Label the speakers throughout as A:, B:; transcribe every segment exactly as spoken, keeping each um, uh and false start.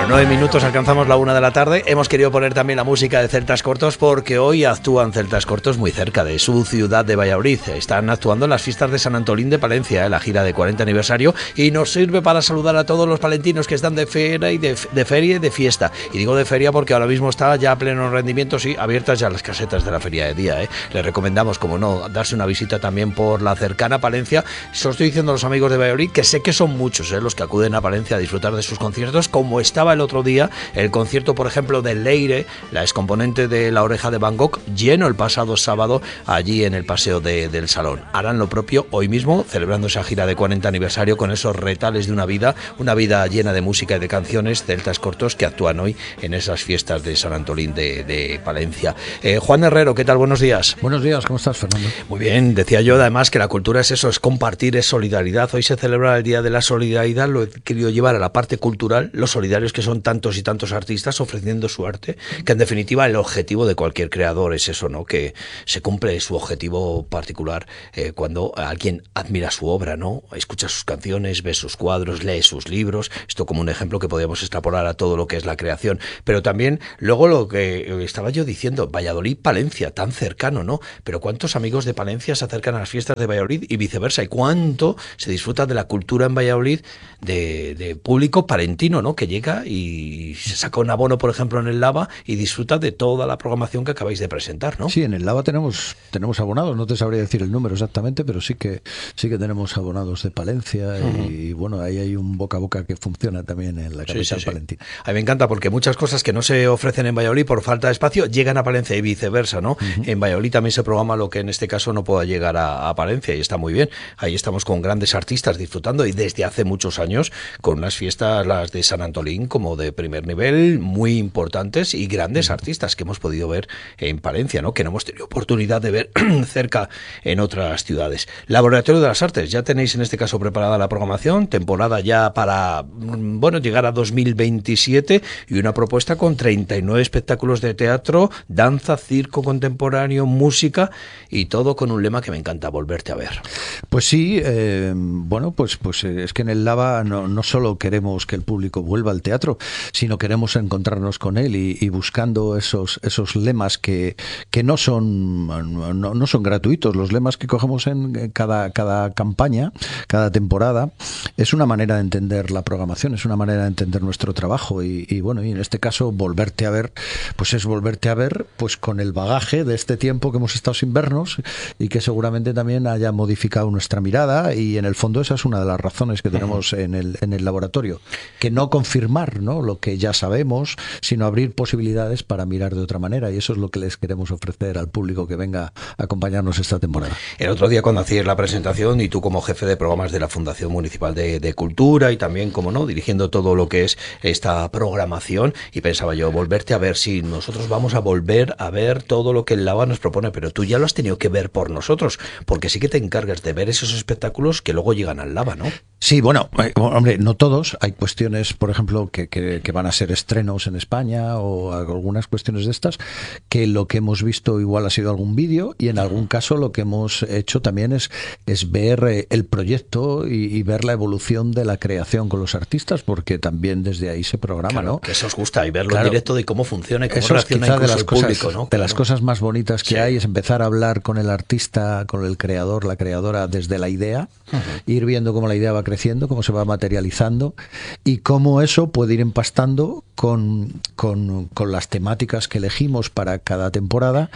A: Bueno, nueve minutos, alcanzamos la una de la tarde. Hemos querido poner también la música de Celtas Cortos porque hoy actúan Celtas Cortos muy cerca de su ciudad de Valladolid. Están actuando en las fiestas de San Antolín de Palencia, la gira de cuarenta aniversario, y nos sirve para saludar a todos los palentinos que están de feria y de, de feria y de fiesta. Y digo de feria porque ahora mismo está ya a pleno rendimiento, sí, abiertas ya las casetas de la feria de día, ¿eh? Les recomendamos, como no, darse una visita también por la cercana Palencia. Se lo estoy diciendo a los amigos de Valladolid, que sé que son muchos, ¿eh?, los que acuden a Palencia a disfrutar de sus conciertos, como estaba el otro día el concierto, por ejemplo, de Leire, la excomponente de La Oreja de Van Gogh, lleno el pasado sábado allí en el Paseo de, del Salón. Harán lo propio hoy mismo, celebrando esa gira de cuarenta aniversario con esos retales de una vida, una vida llena de música y de canciones, Celtas Cortos, que actúan hoy en esas fiestas de San Antolín de, de Palencia. Eh, Juan Herrero, ¿qué tal? Buenos días.
B: Buenos días, ¿cómo estás, Fernando?
A: Muy bien, decía yo además que la cultura es eso, es compartir, es solidaridad. Hoy se celebra el Día de la Solidaridad, lo he querido llevar a la parte cultural, los solidarios que son tantos y tantos artistas ofreciendo su arte, que en definitiva el objetivo de cualquier creador es eso, ¿no? Que se cumple su objetivo particular eh, cuando alguien admira su obra, ¿no? Escucha sus canciones, ve sus cuadros, lee sus libros. Esto como un ejemplo que podríamos extrapolar a todo lo que es la creación. Pero también, luego lo que estaba yo diciendo, Valladolid, Palencia, tan cercano, ¿no? Pero ¿cuántos amigos de Palencia se acercan a las fiestas de Valladolid y viceversa? ¿Y cuánto se disfruta de la cultura en Valladolid de, de público palentino, ¿no? Que llega y se saca un abono, por ejemplo, en el Lava y disfruta de toda la programación que acabáis de presentar, ¿no?
B: Sí, en el Lava tenemos tenemos abonados, no te sabría decir el número exactamente, pero sí que sí que tenemos abonados de Palencia. Uh-huh. y, y bueno, ahí hay un boca a boca que funciona también en la capital sí, sí, sí. palentina.
A: A mí me encanta porque muchas cosas que no se ofrecen en Valladolid por falta de espacio llegan a Palencia y viceversa, ¿no? Uh-huh. En Valladolid también se programa lo que en este caso no pueda llegar a, a Palencia y está muy bien. Ahí estamos con grandes artistas disfrutando y desde hace muchos años con unas fiestas, las de San Antolín, como de primer nivel, muy importantes y grandes artistas que hemos podido ver en Palencia, ¿no? Que no hemos tenido oportunidad de ver cerca en otras ciudades. Laboratorio de las Artes, ya tenéis en este caso preparada la programación, temporada ya para, bueno, llegar a dos mil veintisiete y una propuesta con treinta y nueve espectáculos de teatro, danza, circo contemporáneo, música y todo con un lema que me encanta, volverte a ver.
B: Pues sí, eh, bueno, pues, pues es que en el Lava no, no solo queremos que el público vuelva al teatro, sino queremos encontrarnos con él y, y buscando esos esos lemas que, que no son no, no son gratuitos. Los lemas que cogemos en cada, cada campaña, cada temporada, es una manera de entender la programación, es una manera de entender nuestro trabajo y, y bueno, y en este caso volverte a ver, pues es volverte a ver pues con el bagaje de este tiempo que hemos estado sin vernos y que seguramente también haya modificado nuestra mirada, y en el fondo esa es una de las razones que tenemos en el, en el laboratorio, que no confirmar, ¿no?, lo que ya sabemos, sino abrir posibilidades para mirar de otra manera, y eso es lo que les queremos ofrecer al público que venga a acompañarnos esta temporada.
A: El otro día cuando hacías la presentación y tú como jefe de programas de la Fundación Municipal de, de Cultura y también, como no, dirigiendo todo lo que es esta programación, y pensaba yo, volverte a ver, si nosotros vamos a volver a ver todo lo que el Lava nos propone, pero tú ya lo has tenido que ver por nosotros, porque sí que te encargas de ver esos espectáculos que luego llegan al Lava, ¿no?
B: Sí, bueno, eh, hombre, no todos. Hay cuestiones, por ejemplo, que, que, que van a ser estrenos en España o algunas cuestiones de estas, que lo que hemos visto igual ha sido algún vídeo, y en algún caso lo que hemos hecho también es, es ver eh, el proyecto y, y ver la evolución de la creación con los artistas, porque también desde ahí se programa,
A: claro,
B: ¿no?
A: Que eso os gusta, y verlo
B: claro,
A: en directo de cómo funciona y cómo
B: eso
A: reacciona
B: es
A: incluso
B: de las
A: el
B: cosas,
A: público, ¿no?
B: De
A: Claro.
B: las cosas más bonitas que sí. hay es empezar a hablar con el artista, con el creador, la creadora, desde la idea, uh-huh. ir viendo cómo la idea va creciendo, cómo se va materializando y cómo eso puede ir empastando con, con, con las temáticas que elegimos para cada temporada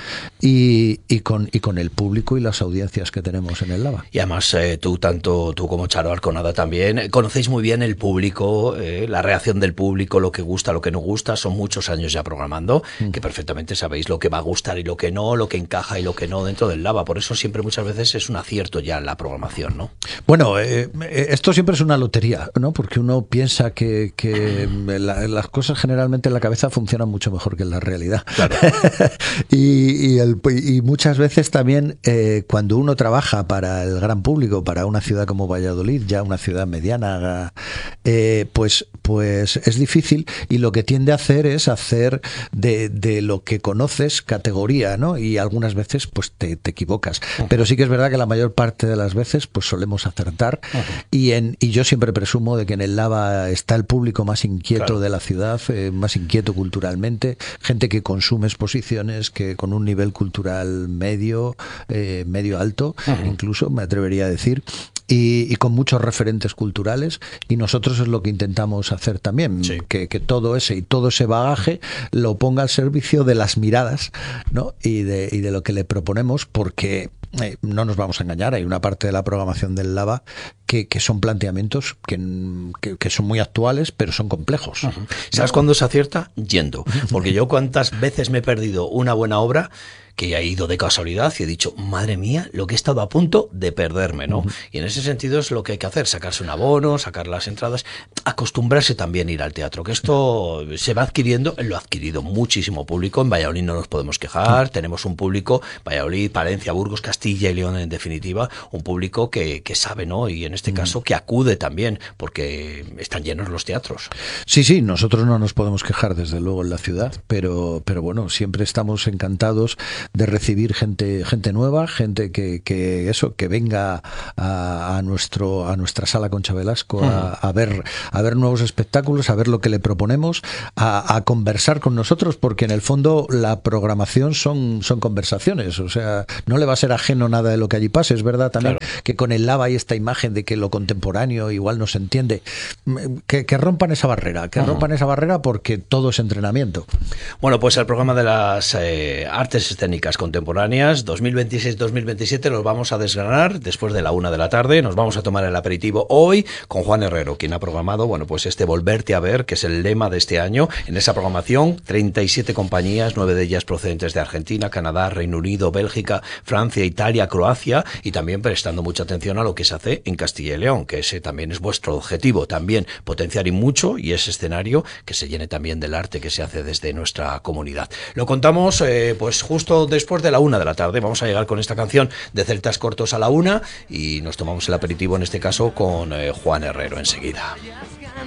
B: y, y, con, y con el público y las audiencias que tenemos en el Lava.
A: Y además eh, tú, tanto tú como Charo Arconada también, eh, conocéis muy bien el público, eh, la reacción del público, lo que gusta, lo que no gusta. Son muchos años ya programando, mm. que perfectamente sabéis lo que va a gustar y lo que no, lo que encaja y lo que no dentro del Lava. Por eso siempre muchas veces es un acierto ya la programación, ¿no?
B: Bueno, eh, esto siempre es una lotería, ¿no? Porque uno piensa que, que la, las cosas generalmente en la cabeza funcionan mucho mejor que en la realidad. Claro. y, y, el, y muchas veces también eh, cuando uno trabaja para el gran público, para una ciudad como Valladolid, ya una ciudad mediana, eh, pues, pues es difícil, y lo que tiende a hacer es hacer de, de lo que conoces categoría, ¿no? Y algunas veces pues te, te equivocas. Uh-huh. Pero sí que es verdad que la mayor parte de las veces pues solemos acertar. Uh-huh. y, en, y yo siempre presumo de que en el Lava está el público más increíble inquieto
A: claro.
B: de la ciudad, eh, más inquieto culturalmente, gente que consume exposiciones, que con un nivel cultural medio, eh, medio alto, uh-huh. incluso me atrevería a decir. Y, y con muchos referentes culturales, y nosotros es lo que intentamos hacer también, sí. que, que todo ese y todo ese bagaje lo ponga al servicio de las miradas, ¿no? y, de, y de lo que le proponemos, porque eh, no nos vamos a engañar, hay una parte de la programación del Lava que, que son planteamientos que, que, que son muy actuales, pero son complejos.
A: Uh-huh. ¿Sabes cuándo se acierta? Yendo, porque yo cuántas veces me he perdido una buena obra que he ido de casualidad y he dicho, madre mía, lo que he estado a punto de perderme, ¿no? Uh-huh. Y en ese sentido es lo que hay que hacer, sacarse un abono, sacar las entradas, acostumbrarse también a ir al teatro, que esto se va adquiriendo, lo ha adquirido muchísimo público, en Valladolid no nos podemos quejar, uh-huh. tenemos un público, Valladolid, Palencia, Burgos, Castilla y León en definitiva, un público que, que sabe, ¿no? Y en este uh-huh. caso que acude también, porque están llenos los teatros.
B: Sí, sí, nosotros no nos podemos quejar desde luego en la ciudad, pero, pero bueno, siempre estamos encantados de recibir gente gente nueva, gente que, que eso que venga a, a nuestro a nuestra sala Concha Velasco a, a ver a ver nuevos espectáculos, a ver lo que le proponemos, a, a conversar con nosotros, porque en el fondo la programación son son conversaciones, o sea, no le va a ser ajeno nada de lo que allí pase. Es verdad también claro. que con el Lava hay esta imagen de que lo contemporáneo igual no se entiende, que, que rompan esa barrera, que uh-huh. rompan esa barrera, porque todo es entrenamiento.
A: Bueno, pues el programa de las eh, artes escénicas contemporáneas dos mil veintiséis dos mil veintisiete los vamos a desgranar después de la una de la tarde. Nos vamos a tomar el aperitivo hoy con Juan Herrero, quien ha programado, bueno, pues este Volverte a Ver, que es el lema de este año. En esa programación, treinta y siete compañías, nueve de ellas procedentes de Argentina, Canadá, Reino Unido, Bélgica, Francia, Italia, Croacia, y también prestando mucha atención a lo que se hace en Castilla y León, que ese también es vuestro objetivo, también potenciar y mucho, y ese escenario que se llene también del arte que se hace desde nuestra comunidad. Lo contamos eh, pues justo después de la una de la tarde. Vamos a llegar con esta canción de Celtas Cortos a la una y nos tomamos el aperitivo en este caso con eh, Juan Herrero enseguida.